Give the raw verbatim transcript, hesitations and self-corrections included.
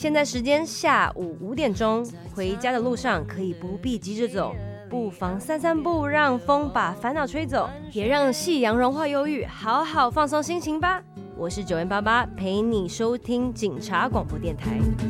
现在时间下午五点钟，回家的路上可以不必急着走，不妨散散步，让风把烦恼吹走，也让夕阳融化忧郁，好好放松心情吧。我是九零八八，陪你收听警察广播电台。